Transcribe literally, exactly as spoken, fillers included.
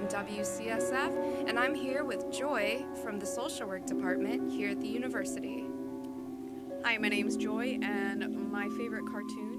from W C S F, and I'm here with Joy from the Social Work Department here at the university. Hi, my name's Joy, and my favorite cartoon